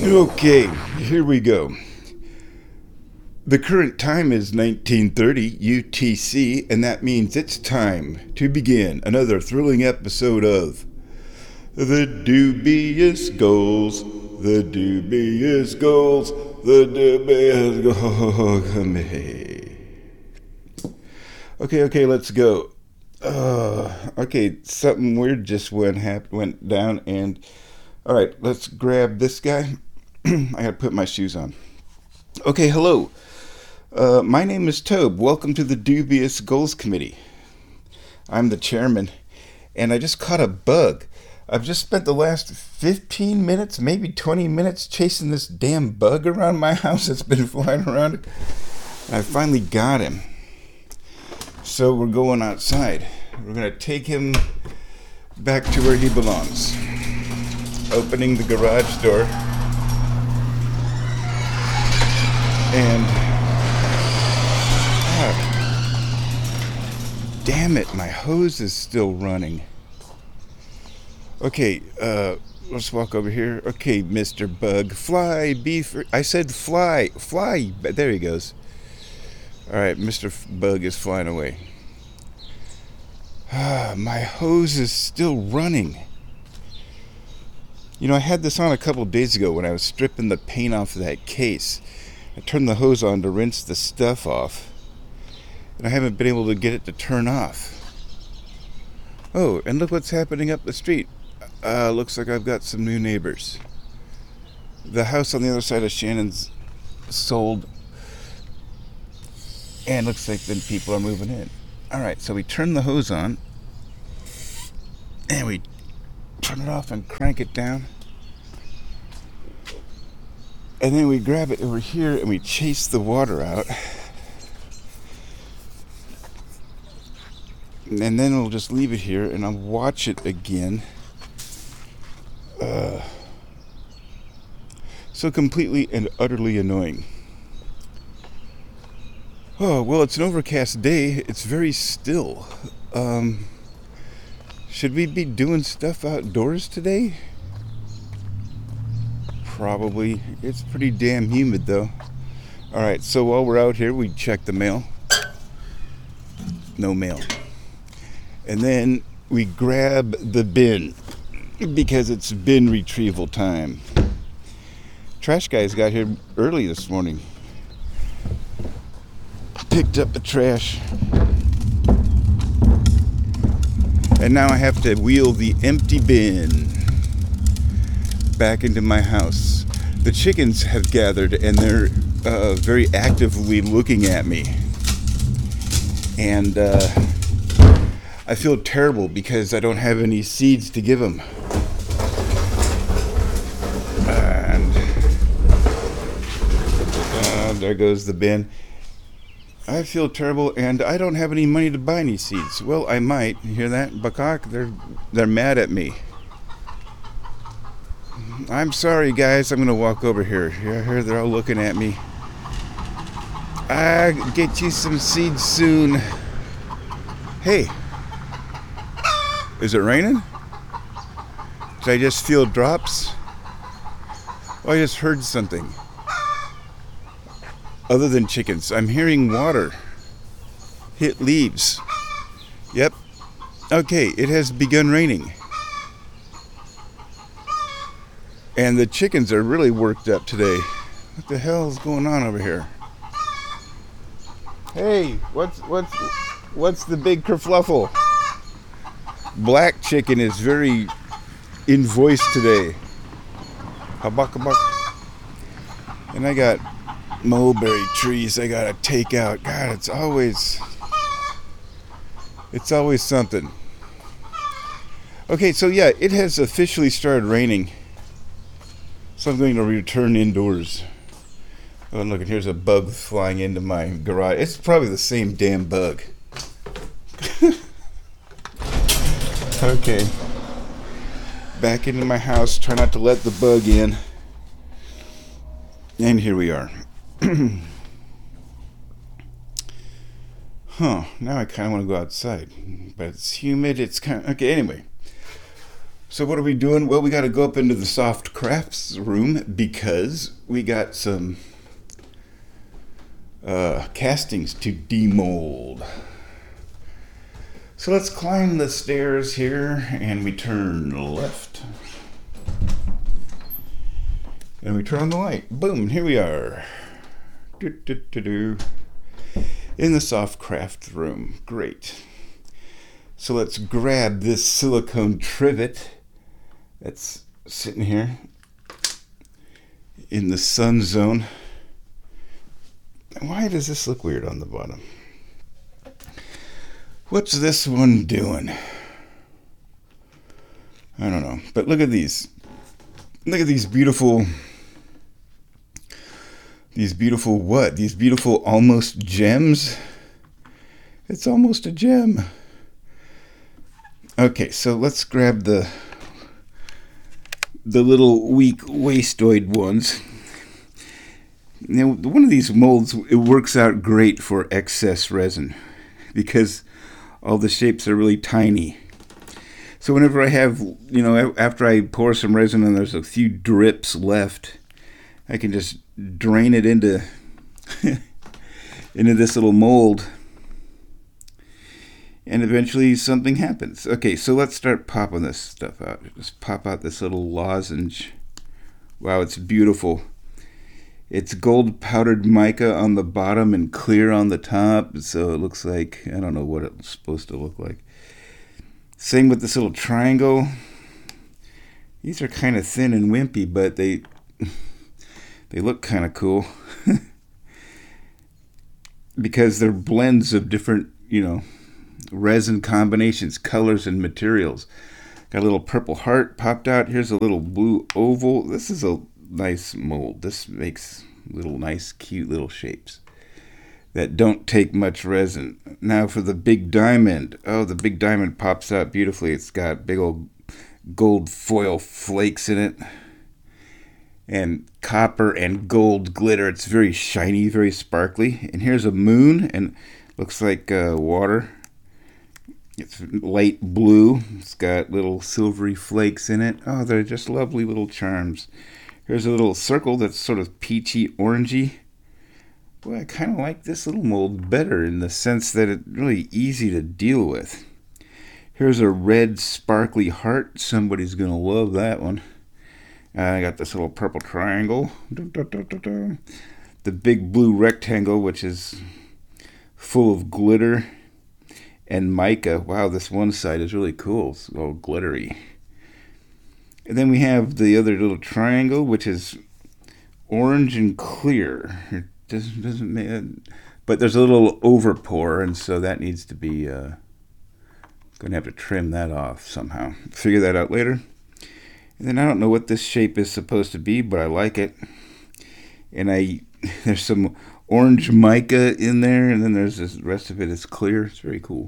Okay, here we go. The current time is 1930 UTC, and that means it's time to begin another thrilling episode of The Dubious Goals. The Dubious Goals. The Dubious Goals. Okay, let's go. Okay, something weird just went down, and all right, let's grab this guy. I gotta put my shoes on. Okay, hello. My name is Tobe. Welcome to the Dubious Goals Committee. I'm the chairman, and I just caught a bug. I've just spent the last 15 minutes, maybe 20 minutes, chasing this damn bug around my house that's been flying around. And I finally got him. So we're going outside. We're going to take him back to where he belongs. Opening the garage door. And damn it, my hose is still running. Okay, let's walk over here. Okay, Mr. Bug, fly, be free. I said fly, there he goes. Alright, Mr. Bug is flying away. My hose is still running. You know, I had this on a couple days ago when I was stripping the paint off of that case. I turned the hose on to rinse the stuff off, and I haven't been able to get it to turn off. Oh, and look what's happening up the street. Looks like I've got some new neighbors. The house on the other side of Shannon's sold, and looks like then people are moving in. Alright, so we turn the hose on, and we turn it off and crank it down. And then we grab it over here and we chase the water out. And then we'll just leave it here and I'll watch it again. So completely and utterly annoying. Oh, well, it's an overcast day. It's very still. Should we be doing stuff outdoors today? Probably. It's pretty damn humid, though. Alright, so while we're out here, we check the mail. No mail. And then we grab the bin, because it's bin retrieval time. Trash guys got here early this morning. Picked up the trash. And now I have to wheel the empty bin back into my house. The chickens have gathered and they're very actively looking at me. And I feel terrible because I don't have any seeds to give them. And there goes the bin. I feel terrible, and I don't have any money to buy any seeds. Well, I might. You hear that, Bakak? They're mad at me. I'm sorry, guys. I'm gonna walk over here. I hear they're all looking at me. I'll get you some seeds soon. Hey, is it raining? Did I just feel drops? Oh, I just heard something. Other than chickens, I'm hearing water hit leaves. Yep. Okay, it has begun raining. And the chickens are really worked up today. What the hell is going on over here? Hey, what's the big kerfluffle? Black chicken is very in voice today. Habak. And I got mulberry trees I gotta take out. God, it's always something. Okay, so yeah, it has officially started raining. So I'm going to return indoors. Oh, look, and here's a bug flying into my garage. It's probably the same damn bug. Okay. Back into my house. Try not to let the bug in. And here we are. Now I kind of want to go outside. But it's humid. It's kind of... Okay, anyway. So what are we doing? Well, we got to go up into the soft crafts room because we got some castings to demold. So let's climb the stairs here, and we turn left. And we turn on the light. Boom, here we are. In the soft craft room. Great. So let's grab this silicone trivet that's sitting here in the sun zone. Why does this look weird on the bottom? What's this one doing? I don't know. But look at these. Look at these beautiful what? These beautiful almost gems? It's almost a gem. Okay, so let's grab the little weak wastoid ones. Now, one of these molds, it works out great for excess resin because all the shapes are really tiny. So whenever I have, after I pour some resin and there's a few drips left, I can just drain it into into this little mold, and eventually something happens. Okay, so let's start popping this stuff out. Just pop out this little lozenge. Wow, it's beautiful. It's gold powdered mica on the bottom and clear on the top, so it looks like, I don't know what it's supposed to look like. Same with this little triangle. These are kind of thin and wimpy, but they look kind of cool because they're blends of different, resin combinations, colors, and materials. Got a little purple heart popped out. Here's a little blue oval. This is a nice mold. This makes little nice, cute little shapes that don't take much resin. Now for the big diamond. Oh, the big diamond pops out beautifully. It's got big old gold foil flakes in it and copper and gold glitter. It's very shiny, very sparkly. And here's a moon, and looks like water. It's light blue. It's got little silvery flakes in it. Oh, they're just lovely little charms. Here's a little circle that's sort of peachy orangey. Boy, I kind of like this little mold better in the sense that it's really easy to deal with. Here's a red sparkly heart. Somebody's going to love that one. I got this little purple triangle. The big blue rectangle, which is full of glitter and mica. Wow, this one side is really cool. It's all glittery. And then we have the other little triangle, which is orange and clear. It doesn't, but there's a little overpour, and so that needs to be. Going to have to trim that off somehow. Figure that out later. And then I don't know what this shape is supposed to be, but I like it. And there's some orange mica in there, and then there's this rest of it is clear. It's very cool.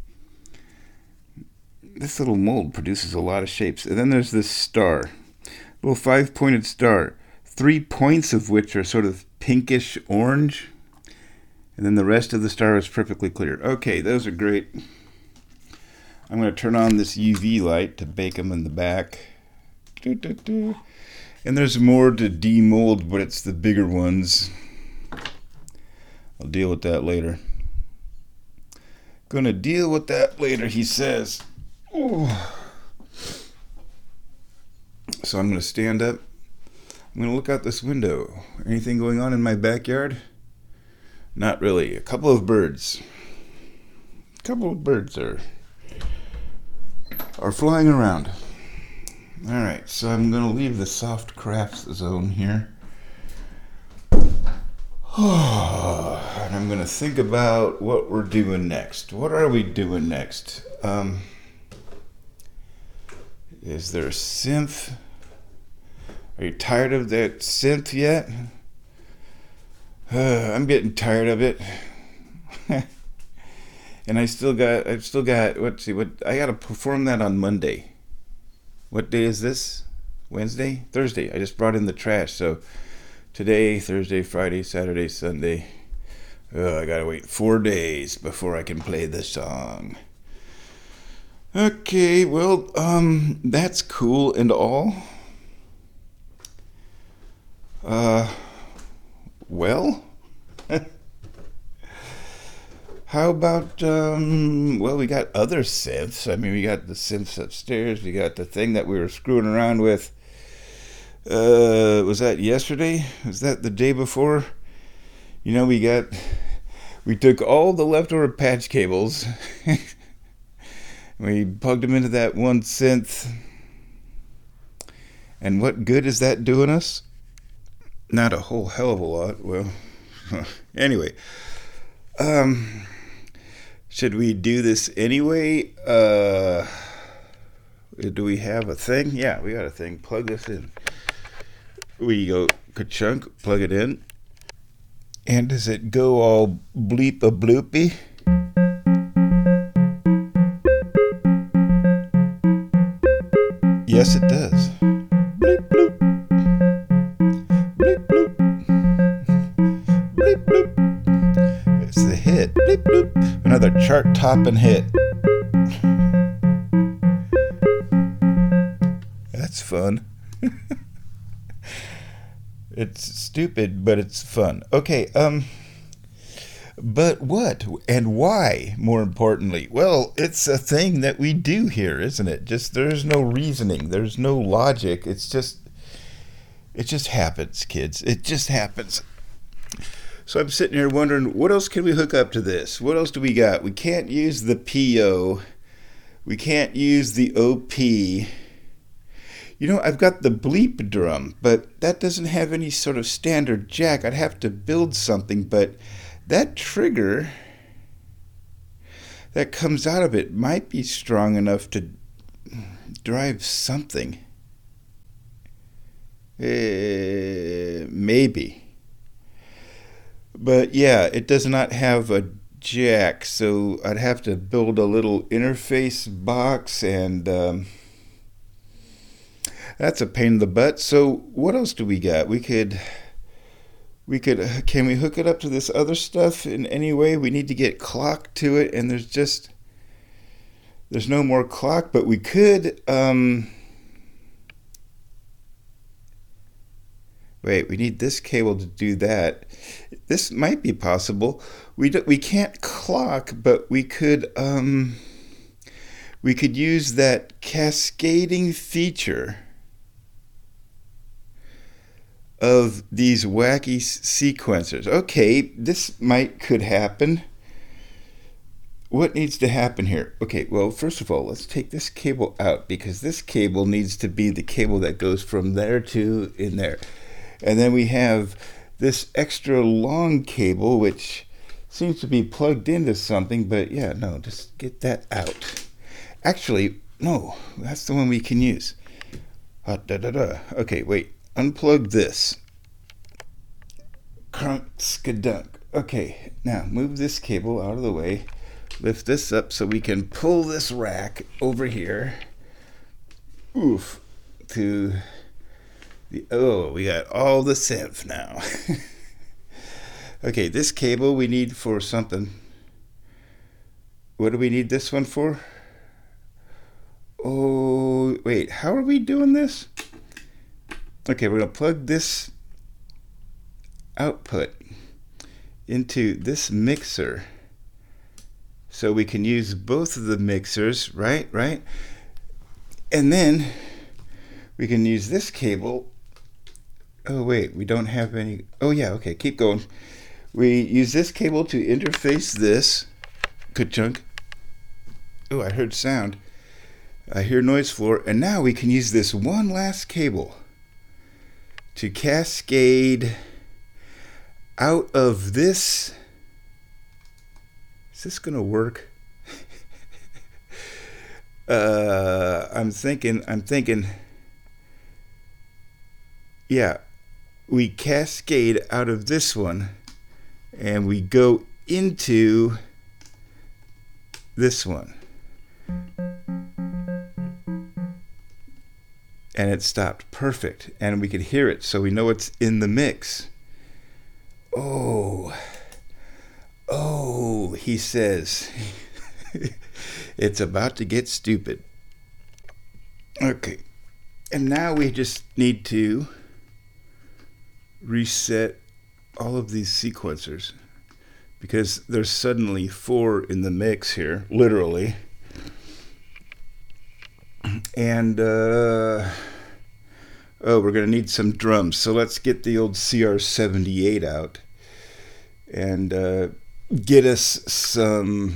This little mold produces a lot of shapes. And then there's this star, little 5-pointed star, 3 points of which are sort of pinkish orange, and then the rest of the star is perfectly clear. Okay, those are great. I'm going to turn on this UV light to bake them in the back. And there's more to demold, but it's the bigger ones. I'll deal with that later. Gonna deal with that later, he says. Oh. So I'm gonna stand up. I'm gonna look out this window. Anything going on in my backyard? Not really. A couple of birds. Are flying around. Alright, so I'm going to leave the soft crafts zone here. And I'm going to think about what we're doing next. What are we doing next? Is there a synth? Are you tired of that synth yet? I'm getting tired of it. And I've still got, I got to perform that on Monday. What day is this? Wednesday? Thursday. I just brought in the trash. So today, Thursday, Friday, Saturday, Sunday. I got to wait 4 days before I can play the song. Okay, well, that's cool and all. Uh, well, how about, well, we got other synths. I mean, we got the synths upstairs. We got the thing that we were screwing around with. Was that yesterday? Was that the day before? You know, we took all the leftover patch cables. We plugged them into that one synth. And what good is that doing us? Not a whole hell of a lot. Well, anyway, um, should we do this anyway? Do we have a thing? Yeah, we got a thing. Plug this in. We go ka-chunk, plug it in. And does it go all bleep a bloopy? Yes, it does. Bleep bloop, bleep bloop, bleep bloop. It's the hit. Bleep bloop. Another chart topping hit. That's fun. It's stupid, but it's fun. Okay, but what and why, more importantly? Well, it's a thing that we do here, isn't it? Just there's no reasoning, there's no logic. It just happens, kids. It just happens. So I'm sitting here wondering, what else can we hook up to this? What else do we got? We can't use the PO. We can't use the OP. You know, I've got the bleep drum, but that doesn't have any sort of standard jack. I'd have to build something, but that trigger that comes out of it might be strong enough to drive something. Maybe. But yeah, it does not have a jack, so I'd have to build a little interface box, and that's a pain in the butt. So what else do we got? Can we hook it up to this other stuff in any way? We need to get clock to it, and there's no more clock, but we could. Wait, we need this cable to do that. This might be possible. We can't clock, but we could use that cascading feature of these wacky sequencers. Okay, could happen. What needs to happen here? Okay, well, first of all, let's take this cable out, because this cable needs to be the cable that goes from there to in there. And then we have this extra long cable, which seems to be plugged into something, but yeah, no, just get that out. Actually, no, that's the one we can use. Okay, wait. Unplug this. Crunk skadunk. Okay, now move this cable out of the way. Lift this up so we can pull this rack over here. Oof. We got all the synth now. Okay, this cable we need for something. What do we need this one for? Oh, wait, how are we doing this? Okay, we're going to plug this output into this mixer so we can use both of the mixers, right? And then we can use this cable. Oh, wait, we don't have any. Oh, yeah, okay, keep going. We use this cable to interface this. Ka-chunk. Oh, I heard sound. I hear noise floor. And now we can use this one last cable to cascade out of this. Is this going to work? I'm thinking. Yeah, we cascade out of this one and we go into this one. And it stopped. Perfect. And we could hear it, so we know it's in the mix. Oh, he says. It's about to get stupid. Okay. And now we just need to reset all of these sequencers because there's suddenly 4 in the mix here, literally. And we're going to need some drums. So let's get the old CR78 out and get us some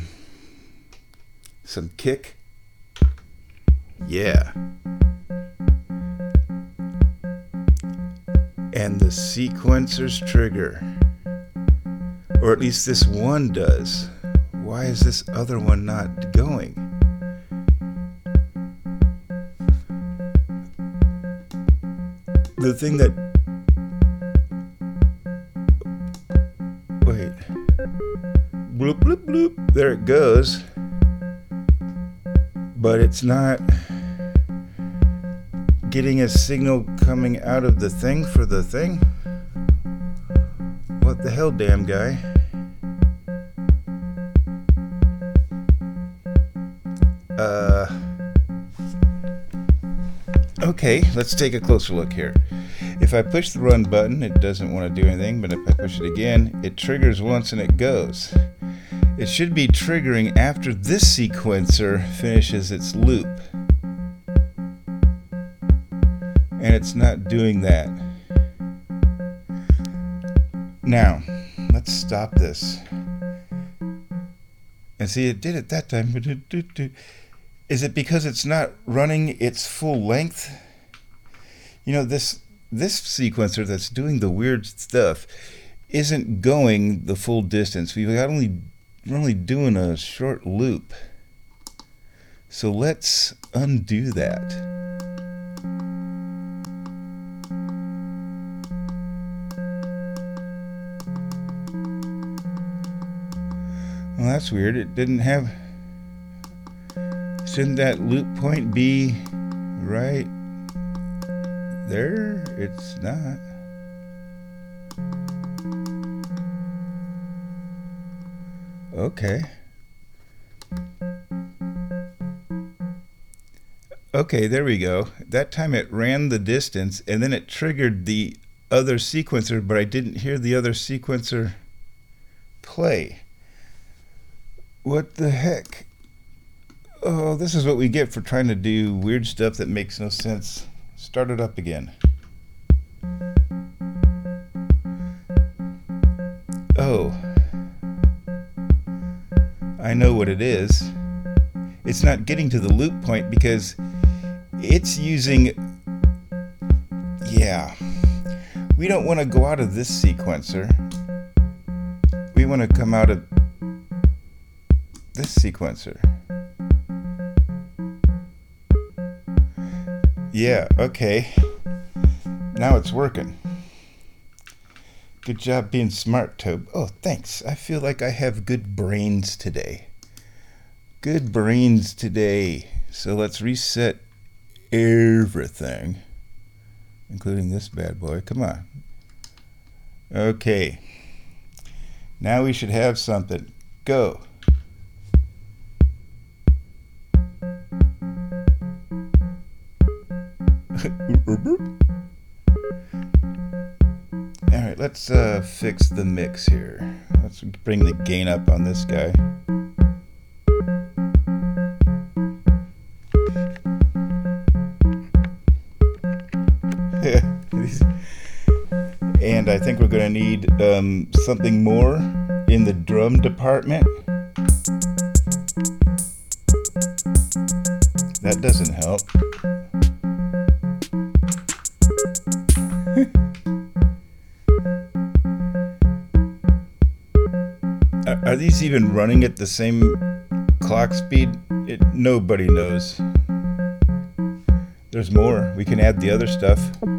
kick. Yeah. And the sequencer's trigger. Or at least this one does. Why is this other one not going? The thing that... Wait. Bloop, bloop, bloop. There it goes. But it's not getting a signal coming out of the thing for the thing. What the hell, damn guy? Okay, let's take a closer look here. If I push the run button, it doesn't want to do anything, but if I push it again, it triggers once and it goes. It should be triggering after this sequencer finishes its loop. And it's not doing that. Now, let's stop this. And see, it did it that time. Is it because it's not running its full length? You know, this sequencer that's doing the weird stuff isn't going the full distance. We're only doing a short loop. So let's undo that. Well, that's weird. It didn't have... Shouldn't that loop point be right there? It's not. Okay. Okay, there we go. That time it ran the distance and then it triggered the other sequencer, but I didn't hear the other sequencer play. What the heck? Oh, this is what we get for trying to do weird stuff that makes no sense. Start it up again. Oh. I know what it is. It's not getting to the loop point because it's using... Yeah. We don't want to go out of this sequencer. We want to come out of this sequencer. Yeah, okay. Now it's working. Good job being smart, Tobe. Oh, thanks. I feel like I have good brains today. Good brains today. So let's reset everything, including this bad boy. Come on. Okay. Now we should have something. Go. Alright, let's fix the mix here. Let's bring the gain up on this guy. And I think we're going to need something more in the drum department. That doesn't help. Are these even running at the same clock speed? Nobody knows. There's more. We can add the other stuff.